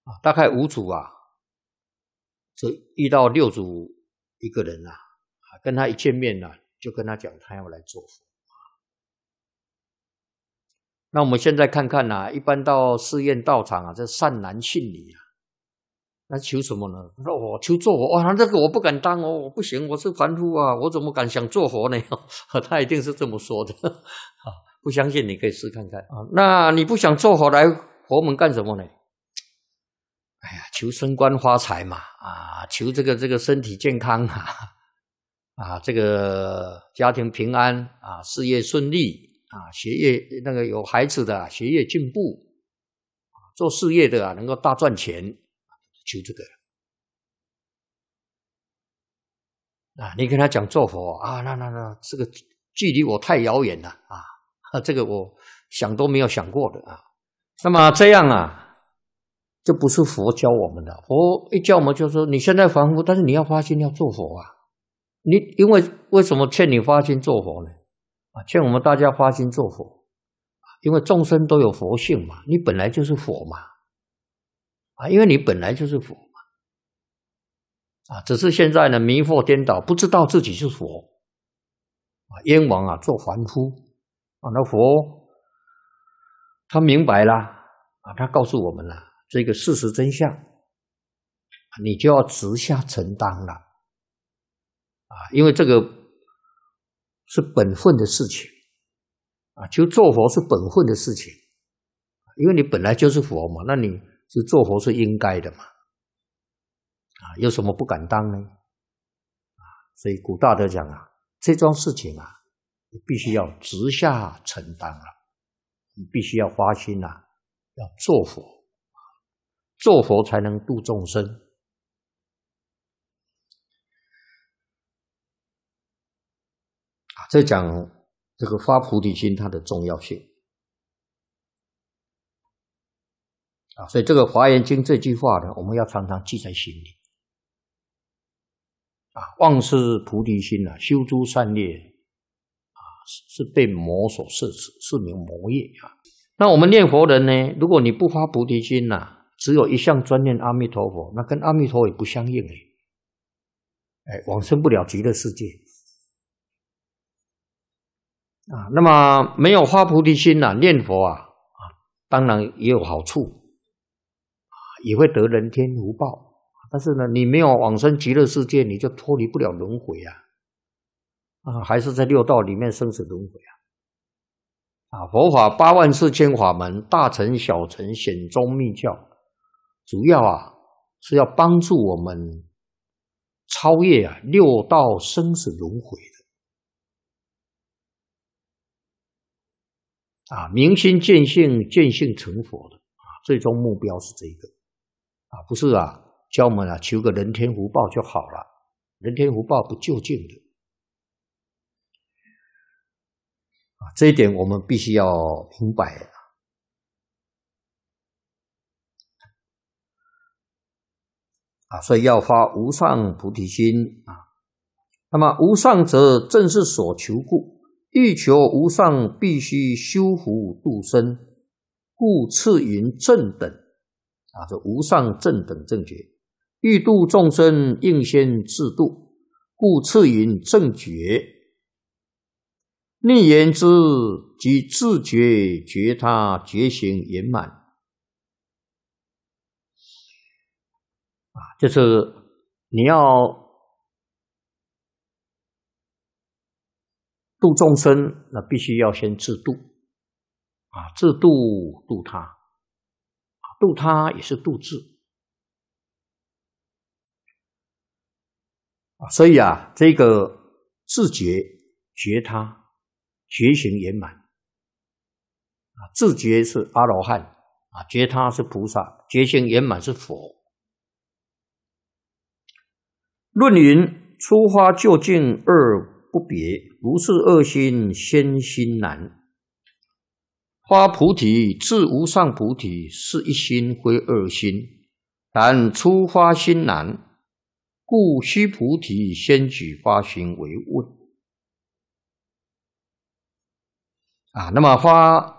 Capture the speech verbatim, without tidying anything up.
啊，大概五组啊，这遇到六组一个人啊，啊，跟他一见面呢、啊，就跟他讲他要来做佛。那我们现在看看啊，一般到寺院道场啊，这善男信女啊，那求什么呢？他说我、哦、求做佛，哇，那这个我不敢当哦，我不行，我是凡夫啊，我怎么敢想做佛呢？他一定是这么说的。不相信你可以试看看啊。那你不想做佛来佛门干什么呢？哎呀，求升官发财嘛，啊，求这个这个身体健康啊，啊，这个家庭平安啊，事业顺利。啊，学业那个有孩子的、啊、学业进步，做事业的啊能够大赚钱，求这个啊。你跟他讲做佛啊，那那那这个距离我太遥远了啊，这个我想都没有想过的啊。那么这样啊，这不是佛教我们的，佛一教我们就说你现在凡夫，但是你要发心要做佛啊。你因为为什么劝你发心做佛呢？劝我们大家发心做佛，因为众生都有佛性嘛，你本来就是佛嘛，啊，因为你本来就是佛嘛，啊，只是现在呢迷惑颠倒，不知道自己是佛，啊，冤枉啊做凡夫，啊，那佛他明白了，啊，他告诉我们了这个事实真相，你就要直下承担了，啊，因为这个。是本分的事情啊，就做佛是本分的事情，因为你本来就是佛嘛，那你是做佛是应该的嘛，啊，有什么不敢当呢？啊，所以古大德讲啊，这桩事情啊，你必须要直下承担了，你必须要发心啊，要做佛，做佛才能度众生。这讲这个发菩提心它的重要性啊，所以这个《华严经》这句话呢，我们要常常记在心里啊。忘失菩提心啊，修诸善业啊，是被魔所摄持，是名魔业啊。那我们念佛人呢，如果你不发菩提心啊，只有一向专念阿弥陀佛，那跟阿弥陀也不相应哎，哎，往生不了极乐世界。啊，那么没有发菩提心啊，念佛啊，啊，当然也有好处，啊，也会得人天福报。但是呢，你没有往生极乐世界，你就脱离不了轮回啊，啊，还是在六道里面生死轮回啊。啊，佛法八万四千法门，大乘、小乘、显宗、密教，主要啊是要帮助我们超越啊六道生死轮回的。啊，明心见性，见性成佛的啊，最终目标是这个啊，不是啊，教我们啊求个人天福报就好了，人天福报不究竟的啊，这一点我们必须要明白啊，所以要发无上菩提心啊。那么无上者正是所求故。欲求无上，必须修福度生，故次云正等啊，这无上正等正觉。欲度众生，应先自度，故次云正觉。逆言之，即自觉觉他觉行圆满啊，就是你要度众生，那必须要先自度啊，自度度他，度他也是度自啊，所以啊，这个自觉觉他觉行圆满啊，自觉是阿罗汉啊，觉他是菩萨，觉行圆满是佛。论云出发究竟二不别，如是二心先心难。发菩提至无上菩提，是一心非二心，但出发心难，故须菩提先举发心为问啊。那么发